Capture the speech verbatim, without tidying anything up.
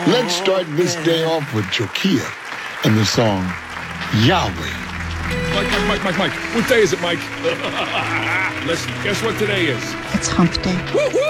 Let's start this day off with Jokia and the song Yahweh. Mike, Mike, Mike, Mike, Mike. What day is it, Mike? Listen, guess what today is? It's hump day. Woo-hoo!